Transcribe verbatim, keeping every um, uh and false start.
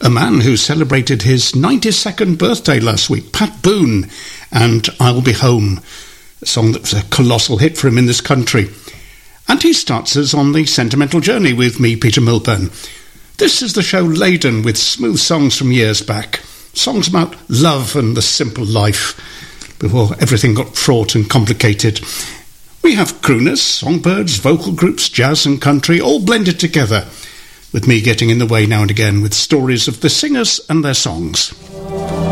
a man who celebrated his ninety-second birthday last week, Pat Boone, and I'll Be Home, a song that was a colossal hit for him in this country. And he starts us on the sentimental journey with me, Peter Milburn. This is the show laden with smooth songs from years back, songs about love and the simple life, before everything got fraught and complicated. We have crooners, songbirds, vocal groups, jazz and country, all blended together, with me getting in the way now and again with stories of the singers and their songs.